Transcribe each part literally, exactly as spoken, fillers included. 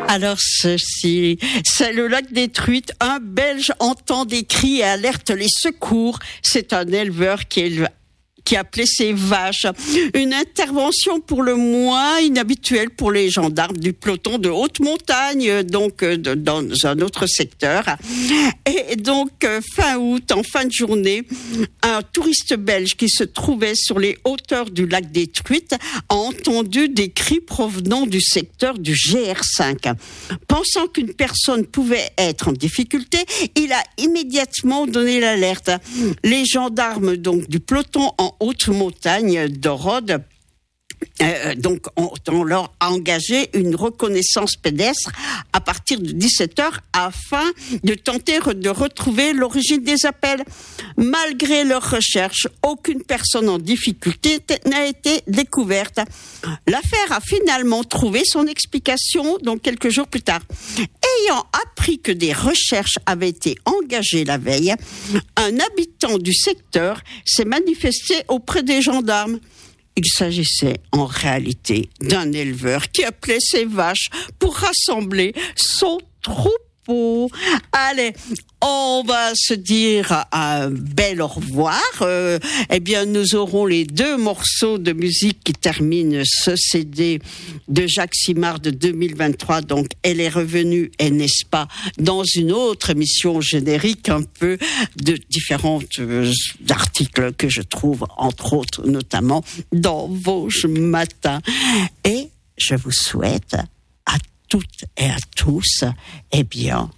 Alors ceci, c'est le lac des Truites. Un Belge entend des cris et alerte les secours. C'est un éleveur qui élève qui appelait ses vaches. Une intervention pour le moins inhabituelle pour les gendarmes du peloton de haute montagne, donc dans un autre secteur. Et donc, fin août, en fin de journée, un touriste belge qui se trouvait sur les hauteurs du lac des Truites a entendu des cris provenant du secteur du G R cinq. Pensant qu'une personne pouvait être en difficulté, il a immédiatement donné l'alerte. Les gendarmes donc du peloton en haute montagne de Rhodes Euh, donc, on, on leur a engagé une reconnaissance pédestre à partir de dix-sept heures afin de tenter de retrouver l'origine des appels. Malgré leurs recherches, aucune personne en difficulté n'a été découverte. L'affaire a finalement trouvé son explication donc quelques jours plus tard. Ayant appris que des recherches avaient été engagées la veille, un habitant du secteur s'est manifesté auprès des gendarmes. Il s'agissait en réalité d'un éleveur qui appelait ses vaches pour rassembler son troupeau. Allez, on va se dire un bel au revoir. Euh, eh bien, nous aurons les deux morceaux de musique qui terminent ce C D de Jacques Simard de deux mille vingt-trois. Donc, elle est revenue, et n'est-ce pas, dans une autre émission générique, un peu de différents euh, articles que je trouve, entre autres, notamment dans Vosges Matin. Et je vous souhaite à toutes et à tous, eh bien,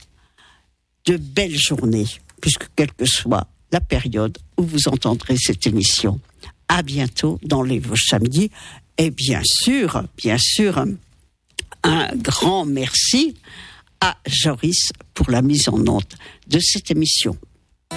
de belles journées, puisque quelle que soit la période où vous entendrez cette émission. À bientôt dans les Vosges Samedis. Et bien sûr, bien sûr, un grand merci à Joris pour la mise en onde de cette émission.